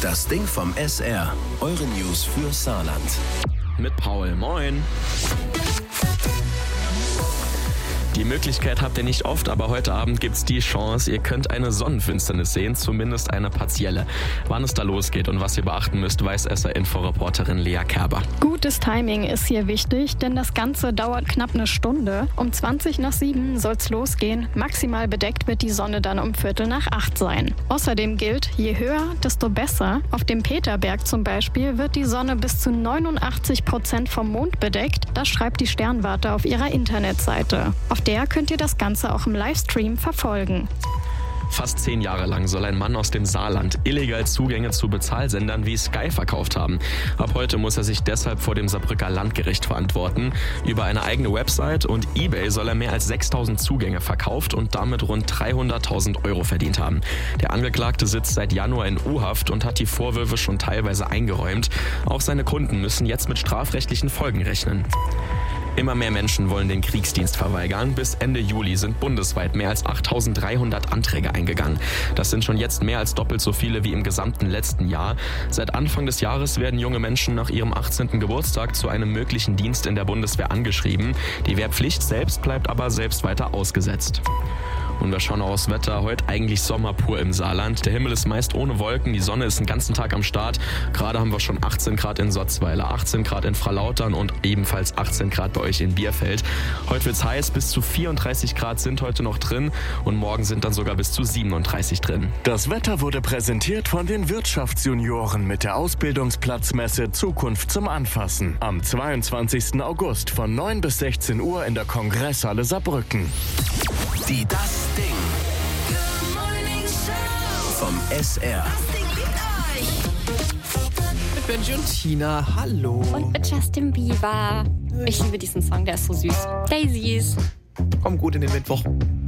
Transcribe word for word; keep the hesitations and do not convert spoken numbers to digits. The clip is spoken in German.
Das Ding vom S R. Eure News für Saarland. Mit Paul. Moin. Die Möglichkeit habt ihr nicht oft, aber heute Abend gibt's die Chance, ihr könnt eine Sonnenfinsternis sehen, zumindest eine partielle. Wann es da losgeht und was ihr beachten müsst, weiß S R-Info-Reporterin Lea Kerber. Gutes Timing ist hier wichtig, denn das Ganze dauert knapp eine Stunde. Um zwanzig nach sieben soll's losgehen. Maximal bedeckt wird die Sonne dann um Viertel nach acht sein. Außerdem gilt, je höher, desto besser. Auf dem Peterberg zum Beispiel wird die Sonne bis zu neunundachtzig Prozent vom Mond bedeckt. Das schreibt die Sternwarte auf ihrer Internetseite. Auf der könnt ihr das Ganze auch im Livestream verfolgen. Fast zehn Jahre lang soll ein Mann aus dem Saarland illegal Zugänge zu Bezahlsendern wie Sky verkauft haben. Ab heute muss er sich deshalb vor dem Saarbrücker Landgericht verantworten. Über eine eigene Website und eBay soll er mehr als sechstausend Zugänge verkauft und damit rund dreihunderttausend Euro verdient haben. Der Angeklagte sitzt seit Januar in U-Haft und hat die Vorwürfe schon teilweise eingeräumt. Auch seine Kunden müssen jetzt mit strafrechtlichen Folgen rechnen. Immer mehr Menschen wollen den Kriegsdienst verweigern. Bis Ende Juli sind bundesweit mehr als achttausenddreihundert Anträge eingegangen. Das sind schon jetzt mehr als doppelt so viele wie im gesamten letzten Jahr. Seit Anfang des Jahres werden junge Menschen nach ihrem achtzehnten Geburtstag zu einem möglichen Dienst in der Bundeswehr angeschrieben. Die Wehrpflicht selbst bleibt aber selbst weiter ausgesetzt. Und wir schauen auch aufs Wetter. Heute eigentlich Sommer pur im Saarland. Der Himmel ist meist ohne Wolken, die Sonne ist den ganzen Tag am Start. Gerade haben wir schon achtzehn Grad in Sotzweiler, achtzehn Grad in Fralautern und ebenfalls achtzehn Grad bei euch in Bierfeld. Heute wird's heiß, bis zu vierunddreißig Grad sind heute noch drin und morgen sind dann sogar bis zu siebenunddreißig drin. Das Wetter wurde präsentiert von den Wirtschaftsjunioren mit der Ausbildungsplatzmesse Zukunft zum Anfassen. Am zweiundzwanzigsten August von neun bis sechzehn Uhr in der Kongresshalle Saarbrücken. Die Das Ding vom S R. Mit Benji und Tina, hallo. Und mit Justin Bieber. Ich liebe diesen Song, der ist so süß. Daisies. Komm gut in den Mittwoch.